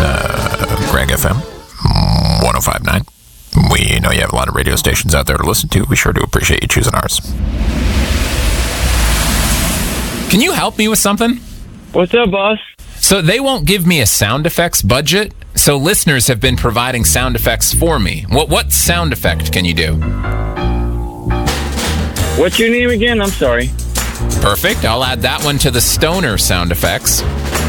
Greg FM 105.9. We know you have a lot of radio stations out there to listen to. We sure do appreciate you choosing ours. Can you help me with something? What's up, boss? So they won't give me a sound effects budget, so listeners have been providing sound effects for me. What sound effect can you do? What's your name again? I'm sorry. Perfect. I'll add that one to the stoner sound effects.